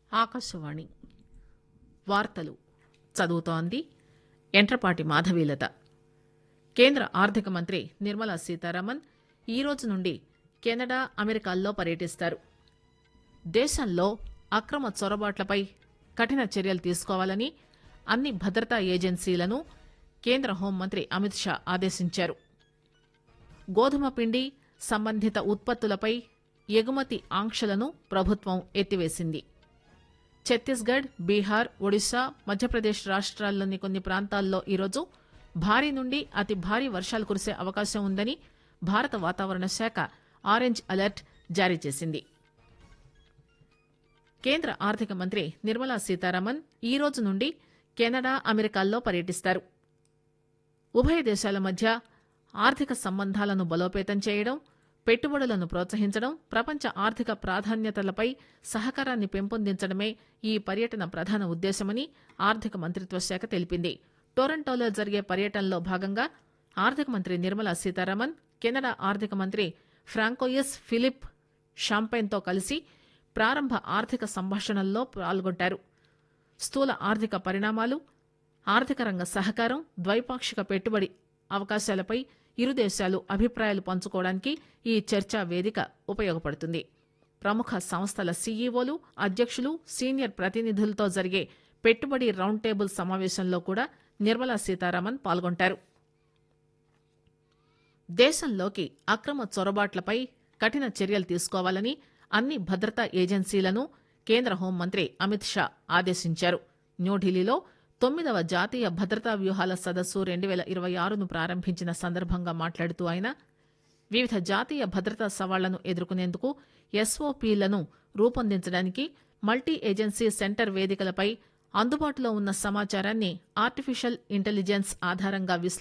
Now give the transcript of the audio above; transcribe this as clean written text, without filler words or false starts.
ఆకాశవాణి వార్తలు చదువుతోంది ఎంట్రపాటి మాధవీలత. కేంద్ర ఆర్థిక మంత్రి నిర్మలా సీతారామన్ ఈ రోజు నుండి కెనడా, అమెరికాల్లో పర్యటిస్తారు. దేశంలో అక్రమ చొరబాట్లపై కఠిన చర్యలు తీసుకోవాలని అన్ని భద్రతా ఏజెన్సీలను కేంద్ర హోంమంత్రి అమిత్ షా ఆదేశించారు. గోధుమ పిండి సంబంధిత ఉత్పత్తులపై ఎగుమతి ఆంక్షలను ప్రభుత్వం ఎత్తివేసింది. ఛత్తీస్గఢ్, బీహార్, ఒడిశా, మధ్యప్రదేశ్ రాష్ట్రాల్లోని కొన్ని ప్రాంతాల్లో ఈరోజు భారీ నుండి అతి భారీ వర్షాలు కురిసే అవకాశం ఉందని భారత వాతావరణ శాఖ ఆరెంజ్ అలర్ట్ జారీ చేసింది. కేంద్ర ఆర్థిక మంత్రి నిర్మలా సీతారామన్ ఈ రోజు నుండి కెనడా, అమెరికాల్లో పర్యటిస్తారు. ఉభయ దేశాల మధ్య ఆర్థిక సంబంధాలను బలోపేతం చేయడం, పెట్టుబడులను ప్రోత్సహించడం, ప్రపంచ ఆర్థిక ప్రాధాన్యతలపై సహకారాన్ని పెంపొందించడమే ఈ పర్యటన ప్రధాన ఉద్దేశమని ఆర్థిక మంత్రిత్వ శాఖ తెలిపింది. టొరంటోలో జరిగే పర్యటనలో భాగంగా ఆర్థిక మంత్రి నిర్మలా సీతారామన్ కెనడా ఆర్థిక మంత్రి ఫ్రాంకోయిస్ ఫిలిప్ షాంపైన్తో కలిసి ప్రారంభ ఆర్థిక సంభాషణల్లో పాల్గొంటారు. స్థూల ఆర్థిక పరిణామాలు, ఆర్థిక రంగ సహకారం, ద్వైపాక్షిక పెట్టుబడి అవకాశాలపై ఇరు దేశాలు అభిప్రాయాలు పంచుకోవడానికి ఈ చర్చా వేదిక ఉపయోగపడుతుంది. ప్రముఖ సంస్థల సీఈఓలు, అధ్యక్షులు, సీనియర్ ప్రతినిధులతో జరిగే పెట్టుబడి రౌండ్ టేబుల్ సమావేశంలో కూడా నిర్మలా సీతారామన్ పాల్గొంటారు. దేశంలోకి అక్రమ చొరబాట్లపై కఠిన చర్యలు తీసుకోవాలని అన్ని భద్రతా ఏజెన్సీలను కేంద్ర హోంమంత్రి అమిత్ షా ఆదేశించారు. న్యూఢిల్లీలో 9వ జాతీయ భద్రతా వ్యూహాల సదస్సు 2026ను ప్రారంభించిన సందర్భంగా మాట్లాడుతూ ఆయన వివిధ జాతీయ భద్రతా సవాళ్లను ఎదుర్కొనేందుకు ఎస్ఓపీలను రూపొందించడానికి మల్టీ ఏజెన్సీ సెంటర్ వేదికలపై అందుబాటులో ఉన్న సమాచారాన్ని ఆర్టిఫిషియల్ ఇంటెలిజెన్స్ ఆధారంగా